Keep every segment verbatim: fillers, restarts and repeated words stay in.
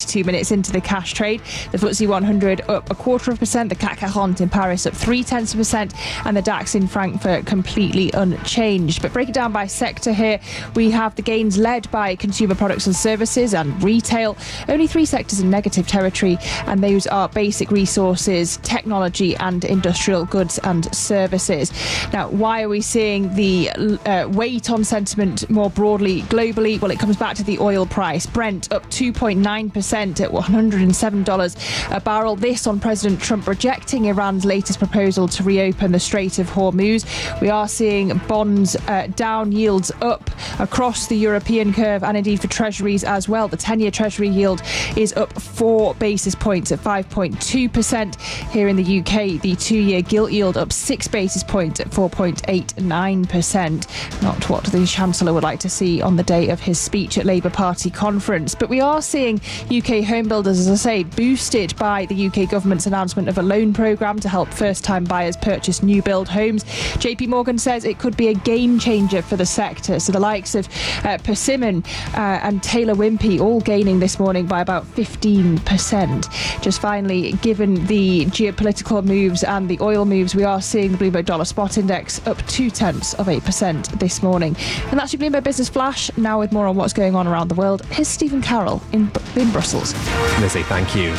thirty-two minutes into the cash trade. The F T S E one hundred up a quarter of a percent, the C A C quarante in Paris up three tenths of a percent, and the DAX in Frankfurt completely unchanged. But break it down by sector here. We have the gains led by consumer products and services and retail. Only three sectors in negative territory, and those are basic resources, technology and industrial goods and services. Now, why are we seeing the uh, weight on sentiment more broadly globally? Well, it comes back to the oil price. Brent up two point nine percent at one hundred seven dollars a barrel. This on President Trump rejecting Iran's latest proposal to reopen the Strait of Hormuz. We are seeing bonds uh, down, yields up across the European curve, and indeed for treasuries as well. The ten-year treasury yield is up four basis points at five point two percent. Here in the U K, the two-year gilt yield up six basis points at four point eight nine percent. Not what the Chancellor would like to see on the day of his speech at Labour Party conference. But we are seeing U K home builders, as I say, boosted by the U K government's announcement of a loan programme to help first-time buyers purchase new build homes. J P Morgan says it could be a game changer for the sector. So the likes of uh, Persimmon uh, and Taylor Wimpey all gaining this morning by about fifteen percent. Just finally, given the geopolitical moves and the oil moves, we are seeing the Bloomberg Dollar Spot Index up two tenths of eight percent this morning. And that's your Bloomberg Business Flash. Now with more on what's going on around the world, here's Stephen Carroll in, in Brussels. Lizzie, thank you.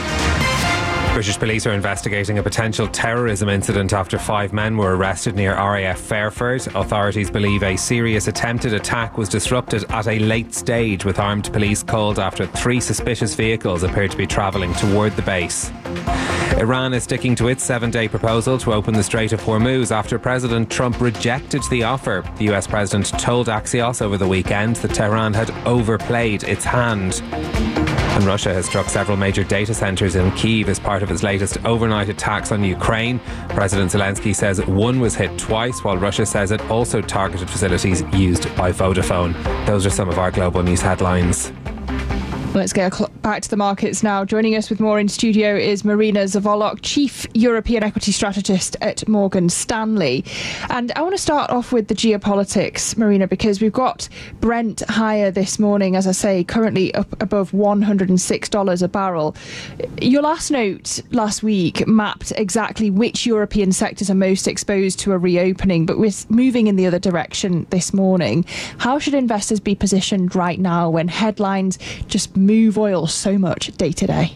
British police are investigating a potential terrorism incident after five men were arrested near R A F Fairford. Authorities believe a serious attempted attack was disrupted at a late stage, with armed police called after three suspicious vehicles appeared to be travelling toward the base. Iran is sticking to its seven-day proposal to open the Strait of Hormuz after President Trump rejected the offer. The U S president told Axios over the weekend that Tehran had overplayed its hand. And Russia has struck several major data centres in Kyiv as part of its latest overnight attacks on Ukraine. President Zelensky says one was hit twice, while Russia says it also targeted facilities used by Vodafone. Those are some of our global news headlines. Let's get back to the markets now. Joining us with more in studio is Marina Zavolok, Chief European Equity Strategist at Morgan Stanley. And I want to start off with the geopolitics, Marina, because we've got Brent higher this morning, as I say, currently up above one hundred six dollars a barrel. Your last note last week mapped exactly which European sectors are most exposed to a reopening, but we're moving in the other direction this morning. How should investors be positioned right now when headlines just move oil so much day to day?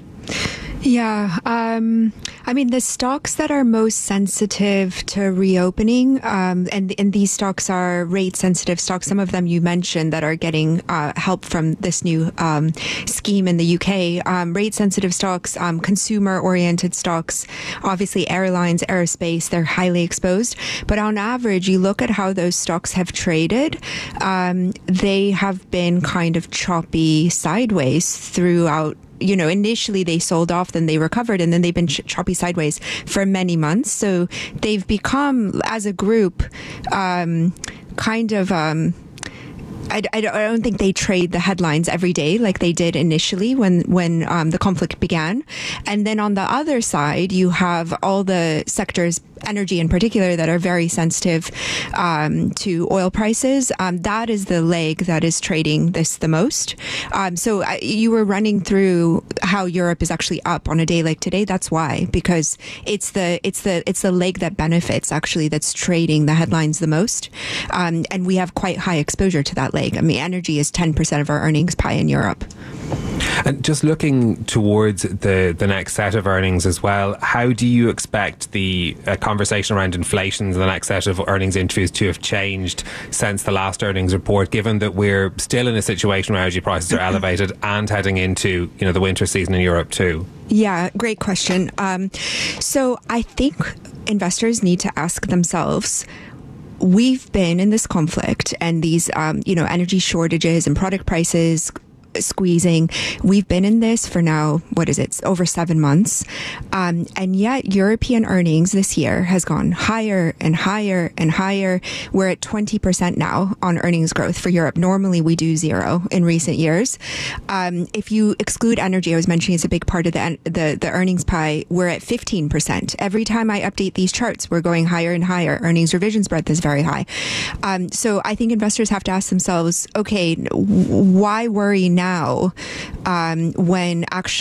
Yeah, um, I mean, the stocks that are most sensitive to reopening, um, and, and these stocks are rate-sensitive stocks, some of them you mentioned that are getting uh, help from this new um, scheme in the U K. Um, rate-sensitive stocks, um, consumer-oriented stocks, obviously airlines, aerospace, they're highly exposed. But on average, you look at how those stocks have traded, um, they have been kind of choppy sideways throughout. You know, initially they sold off, then they recovered, and then they've been ch- choppy sideways for many months. So they've become, as a group, um, kind of... Um, I, I don't think they trade the headlines every day like they did initially when when um, the conflict began. And then on the other side, you have all the sectors, energy in particular, that are very sensitive um, to oil prices. Um, that is the leg that is trading this the most. Um, so uh, you were running through how Europe is actually up on a day like today. That's why, because it's the it's the it's the leg that benefits actually that's trading the headlines the most. Um, and we have quite high exposure to that leg. I mean, energy is ten percent of our earnings pie in Europe. And just looking towards the, the next set of earnings as well, how do you expect the uh, conversation around inflation and the next set of earnings interviews to have changed since the last earnings report, given that we're still in a situation where energy prices are elevated and heading into, you know, the winter season in Europe too? Yeah, great question. Um, so I think investors need to ask themselves, we've been in this conflict and these, um, you know, energy shortages and product prices squeezing. We've been in this for now, what is it, it's over seven months. Um, and yet European earnings this year has gone higher and higher and higher. We're at twenty percent now on earnings growth for Europe. Normally we do zero in recent years. Um, if you exclude energy, I was mentioning it's a big part of the, the, the earnings pie, we're at fifteen percent. Every time I update these charts, we're going higher and higher. Earnings revision spread is very high. Um, so I think investors have to ask themselves, okay, why worry now? Now, um, when actually